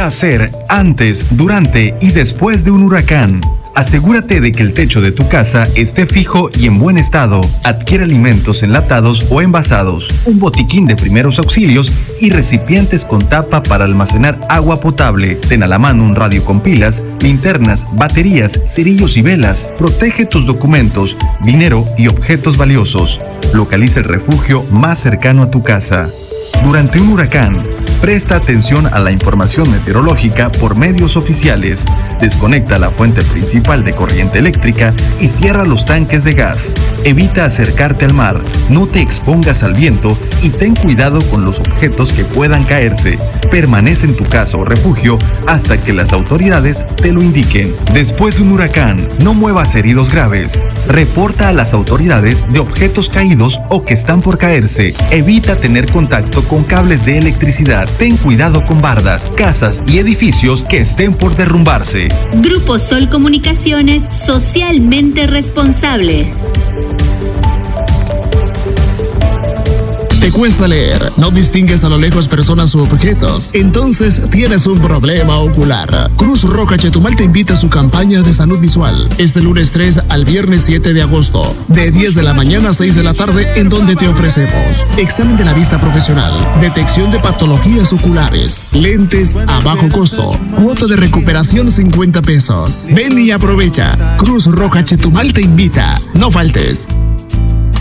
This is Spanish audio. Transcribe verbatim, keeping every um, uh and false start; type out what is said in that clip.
hacer antes, durante y después de un huracán? Asegúrate de que el techo de tu casa esté fijo y en buen estado. Adquiere alimentos enlatados o envasados, un botiquín de primeros auxilios y recipientes con tapa para almacenar agua potable. Ten a la mano un radio con pilas, linternas, baterías, cerillos y velas. Protege tus documentos, dinero y objetos valiosos. Localiza el refugio más cercano a tu casa. Durante un huracán, presta atención a la información meteorológica por medios oficiales. Desconecta la fuente principal de corriente eléctrica y cierra los tanques de gas. Evita acercarte al mar, no te expongas al viento y ten cuidado con los objetos que puedan caerse. Permanece en tu casa o refugio hasta que las autoridades te lo indiquen. Después de un huracán, no muevas heridos graves. Reporta a las autoridades de objetos caídos o que están por caerse. Evita tener contacto con cables de electricidad. Ten cuidado con bardas, casas y edificios que estén por derrumbarse. Grupo Sol Comunicaciones, socialmente responsable. ¿Te cuesta leer? ¿No distingues a lo lejos personas u objetos? Entonces tienes un problema ocular. Cruz Roja Chetumal te invita a su campaña de salud visual. Este lunes tres al viernes siete de agosto, de diez de la mañana a seis de la tarde, en donde te ofrecemos examen de la vista profesional, detección de patologías oculares, lentes a bajo costo, cuota de recuperación cincuenta pesos. Ven y aprovecha. Cruz Roja Chetumal te invita. No faltes.